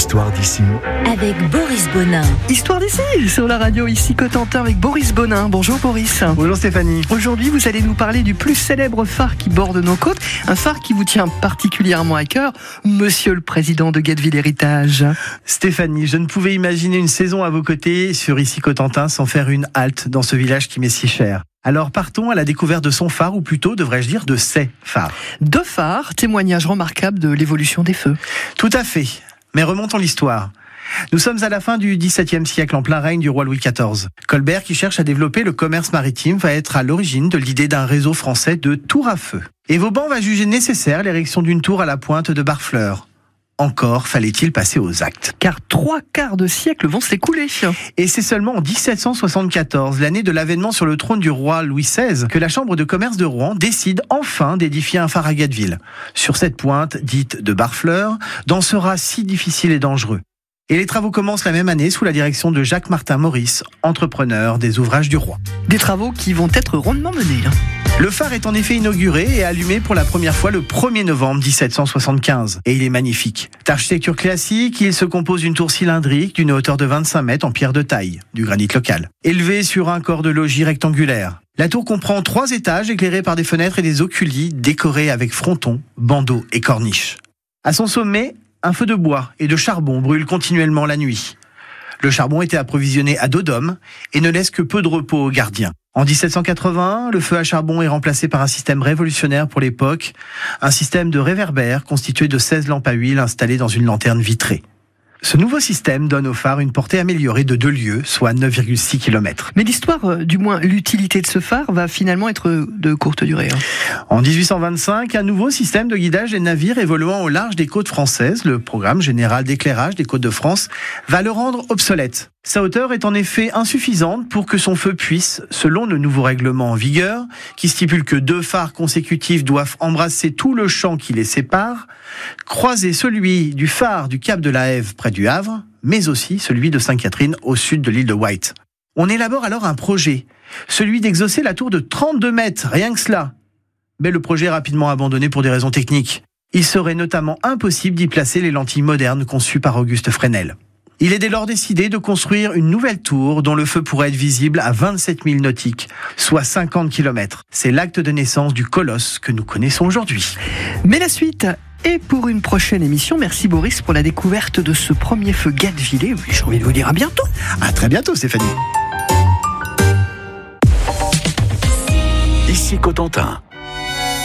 Histoire d'ici. Avec Boris Bonin. Histoire d'ici, sur la radio, ici Cotentin avec Boris Bonin. Bonjour Boris. Bonjour Stéphanie. Aujourd'hui, vous allez nous parler du plus célèbre phare qui borde nos côtes. Un phare qui vous tient particulièrement à cœur, Monsieur le Président de Guetteville Héritage. Stéphanie, je ne pouvais imaginer une saison à vos côtés sur ici Cotentin sans faire une halte dans ce village qui m'est si cher. Alors partons à la découverte de son phare, ou plutôt, devrais-je dire, de ses phares. 2 phares, témoignage remarquable de l'évolution des feux. Tout à fait. Mais remontons l'histoire. Nous sommes à la fin du XVIIe siècle, en plein règne du roi Louis XIV. Colbert, qui cherche à développer le commerce maritime, va être à l'origine de l'idée d'un réseau français de tours à feu. Et Vauban va juger nécessaire l'érection d'une tour à la pointe de Barfleur. Encore fallait-il passer aux actes. Car 3/4 de siècle vont s'écouler. Et c'est seulement en 1774, l'année de l'avènement sur le trône du roi Louis XVI, que la Chambre de commerce de Rouen décide enfin d'édifier un phare à Guetteville, sur cette pointe dite de Barfleur, dans ce raz si difficile et dangereux. Et les travaux commencent la même année sous la direction de Jacques-Martin Maurice, entrepreneur des ouvrages du roi. Des travaux qui vont être rondement menés. Le phare est en effet inauguré et allumé pour la première fois le 1er novembre 1775. Et il est magnifique. D'architecture classique, il se compose d'une tour cylindrique d'une hauteur de 25 mètres en pierre de taille, du granit local, élevée sur un corps de logis rectangulaire. La tour comprend 3 étages éclairés par des fenêtres et des oculis décorés avec frontons, bandeaux et corniches. À son sommet, un feu de bois et de charbon brûle continuellement la nuit. Le charbon était approvisionné à dos d'homme et ne laisse que peu de repos aux gardiens. En 1781, le feu à charbon est remplacé par un système révolutionnaire pour l'époque, un système de réverbère constitué de 16 lampes à huile installées dans une lanterne vitrée. Ce nouveau système donne au phare une portée améliorée de 2 lieues, soit 9,6 km. Mais l'histoire, du moins l'utilité de ce phare, va finalement être de courte durée. En 1825, un nouveau système de guidage des navires évoluant au large des côtes françaises, le programme général d'éclairage des côtes de France, va le rendre obsolète. Sa hauteur est en effet insuffisante pour que son feu puisse, selon le nouveau règlement en vigueur, qui stipule que 2 phares consécutifs doivent embrasser tout le champ qui les sépare, croiser celui du phare du Cap de la Hève près du Havre, mais aussi celui de Sainte-Catherine au sud de l'île de Wight. On élabore alors un projet, celui d'exaucer la tour de 32 mètres, rien que cela. Mais le projet est rapidement abandonné pour des raisons techniques. Il serait notamment impossible d'y placer les lentilles modernes conçues par Auguste Fresnel. Il est dès lors décidé de construire une nouvelle tour dont le feu pourrait être visible à 27 000 nautiques, soit 50 km. C'est l'acte de naissance du colosse que nous connaissons aujourd'hui. Mais la suite est pour une prochaine émission. Merci Boris pour la découverte de ce premier feu Guettevillais. J'ai envie de vous dire à bientôt. À très bientôt Stéphanie. Ici Cotentin.